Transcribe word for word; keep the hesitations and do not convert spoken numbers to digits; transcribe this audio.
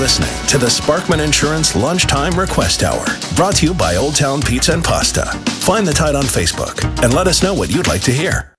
listening to the Sparkman Insurance Lunchtime Request Hour, brought to you by Old Town Pizza and Pasta. Find the Tide on Facebook and let us know what you'd like to hear.